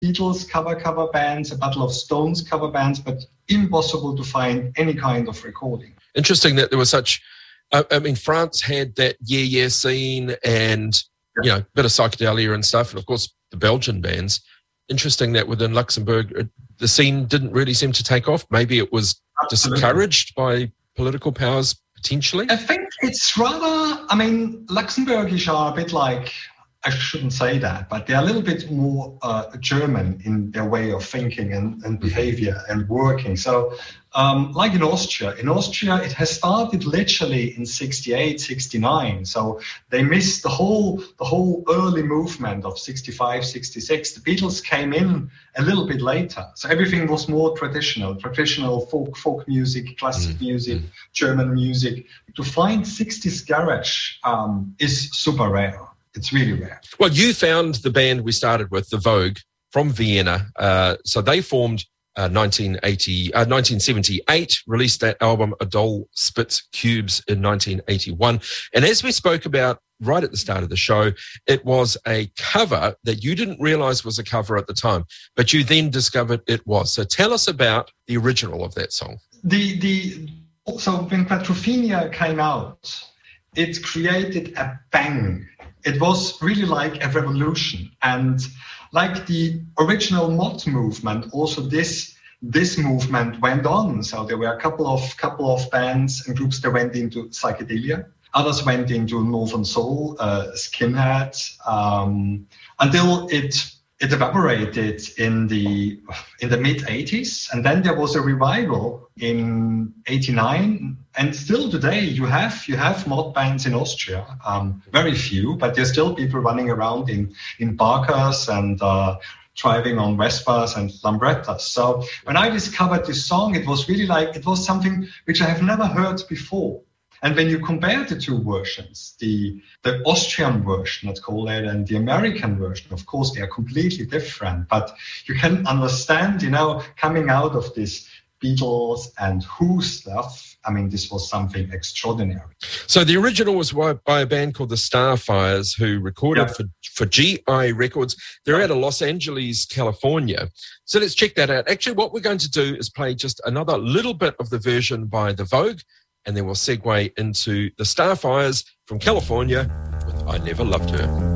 Beatles cover bands, a couple of Stones cover bands, but impossible to find any kind of recording. Interesting that there was such... I mean, France had that yeah scene and, you know, a bit of psychedelia and stuff, and of course the Belgian bands. Interesting that within Luxembourg, the scene didn't really seem to take off. Maybe it was discouraged by political powers, potentially? I think it's rather, I mean, Luxembourgish are a bit like, I shouldn't say that, but they're a little bit more German in their way of thinking and behavior and working. So like in Austria it has started literally in 68, 69. So they missed the whole early movement of 65, 66. The Beatles came in a little bit later. So everything was more traditional folk music, classic music, German music. To find 60s garage is super rare. It's really rare. Well, you found the band we started with, The Vogue, from Vienna. So they formed 1978, released that album, A Doll Spits Cubes, in 1981. And as we spoke about right at the start of the show, it was a cover that you didn't realize was a cover at the time, but you then discovered it was. So tell us about the original of that song. So when Quadrophenia came out, it created a bang. It was really like a revolution, and like the original mod movement, also this movement went on. So there were a couple of bands and groups that went into psychedelia. Others went into Northern Soul, Skinhead, until it evaporated in the mid 80s, and then there was a revival in 89. And still today, you have mod bands in Austria, very few, but there's still people running around in Barkers and driving on Vespas and Lambrettas. So when I discovered this song, it was really like, it was something which I have never heard before. And when you compare the two versions, the Austrian version, let's call it, and the American version, of course, they are completely different. But you can understand, coming out of this Beatles and Who stuff, I mean, this was something extraordinary. So the original was by a band called the Starfires, who recorded for GI Records. They're out of Los Angeles, California. So let's check that out. Actually, what we're going to do is play just another little bit of the version by The Vogue, and then we'll segue into the Starfires from California with I Never Loved Her.